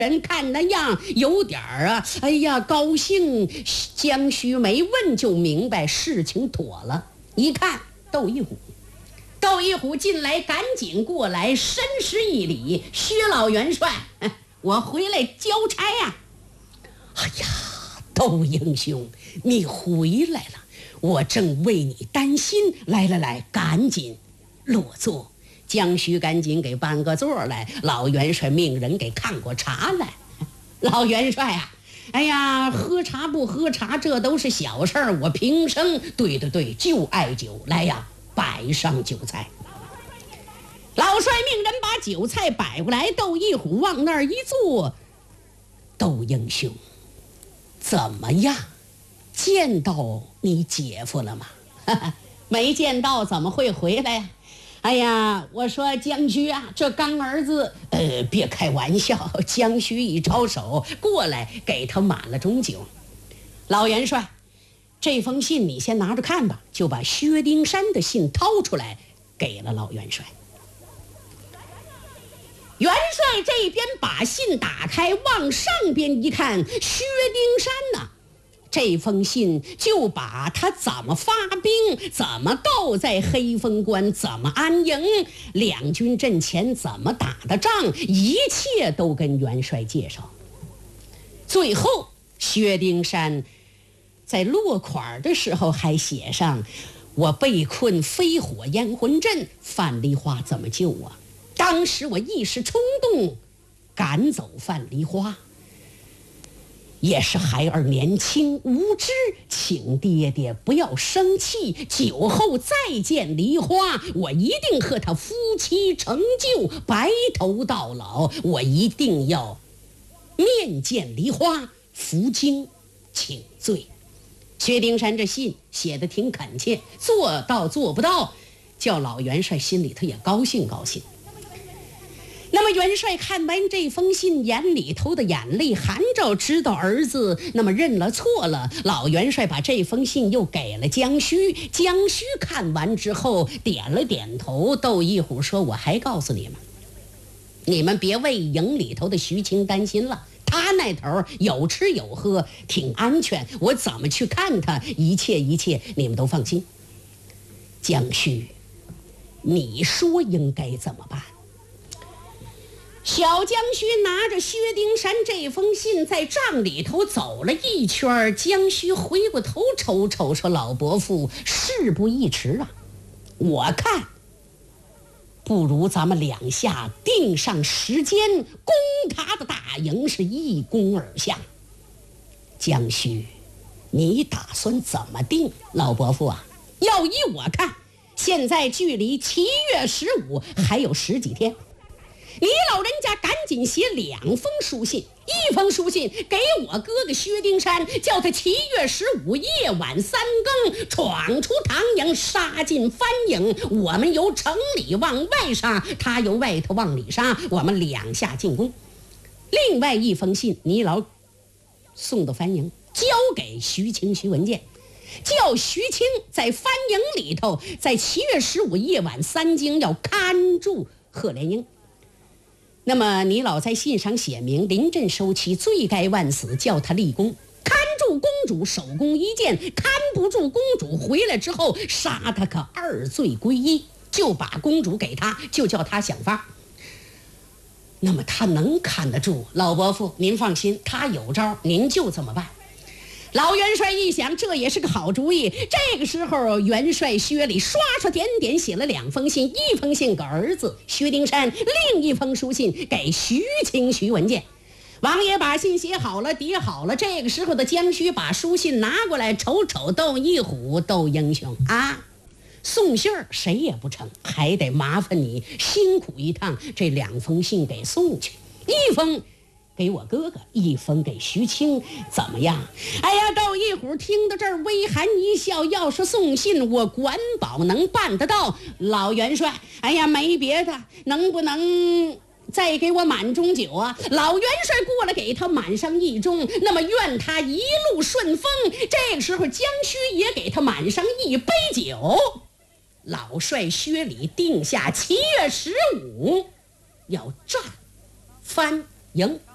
人看那样有点哎呀高兴。江须没问就明白事情妥了，一看窦一虎，窦一虎进来赶紧过来深施一礼：薛老元帅，我回来交差呀。哎呀，窦英雄，你回来了，我正为你担心。来，赶紧落座。江须赶紧给搬个座来，老元帅命人给看过茶来。老元帅啊，哎呀，喝茶不喝茶这都是小事儿，我平生对，就爱酒，来呀，摆上酒菜。老帅命人把酒菜摆过来，窦一虎往那儿一坐。窦英雄，怎么样？见到你姐夫了吗？没见到，怎么会回来呀？哎呀，我说江须啊，这刚儿子，别开玩笑。江须一招手过来，给他满了盅酒。老元帅，这封信你先拿着看吧。就把薛丁山的信掏出来，给了老元帅。元帅这边把信打开，往上边一看，薛丁山呐，这封信就把他怎么发兵，怎么斗在黑风关，怎么安营，两军阵前怎么打的仗，一切都跟元帅介绍。最后薛丁山在落款的时候还写上：我被困飞火烟魂阵，范梨花怎么救我？当时我一时冲动，赶走范梨花。也是孩儿年轻无知，请爹爹不要生气，酒后再见梨花，我一定和他夫妻成就，白头到老。我一定要面见梨花，服经请罪。薛丁山这信写得挺恳切，做到做不到，叫老元帅心里头也高兴。那么元帅看完这封信，眼里头的眼泪含着，知道儿子那么认了错了。老元帅把这封信又给了江须，江须看完之后点了点头。窦一虎说：我还告诉你们，你们别为营里头的徐青担心了，他那头有吃有喝，挺安全，我怎么去看他，一切你们都放心。江须，你说应该怎么办？小江须拿着薛丁山这封信在帐里头走了一圈，江须回过头瞅说：老伯父，事不宜迟啊，我看不如咱们两下定上时间，攻他的大营，是一攻而下。江须，你打算怎么定？老伯父啊，要依我看，现在距离7月15还有10几天，你老人家赶紧写2封书信，一封书信给我哥哥薛丁山，叫他7月15夜晚3更闯出唐营，杀进番营，我们由城里往外杀，他由外头往里杀，我们两下进攻。另外一封信你老送到番营，交给徐青徐文建，叫徐青在番营里头，在7月15夜晚3更要看住贺连英。那么你老在信上写明，临阵收期，罪该万死，叫他立功，看住公主，首功一件，看不住公主回来之后，杀他个2罪归一，就把公主给他，就叫他想法。那么他能看得住？老伯父您放心，他有招，您就这么办。老元帅一想，这也是个好主意。这个时候元帅薛礼刷点点写了2封信，一封信给儿子薛丁山，另一封书信给徐青徐文建。王爷把信写好了，叠好了。这个时候的江须把书信拿过来，瞅窦一虎，窦英雄啊，送信儿谁也不成，还得麻烦你辛苦一趟，这2封信给送去，一封给我哥哥，一封给徐青，怎么样？哎呀，窦一虎听到这儿微含一笑，要是送信，我管保能办得到。老元帅，哎呀，没别的，能不能再给我满盅酒啊？老元帅过来给他满上1盅，那么愿他一路顺风。这个时候江须也给他满上1杯酒。老帅薛礼定下7月15要战番营。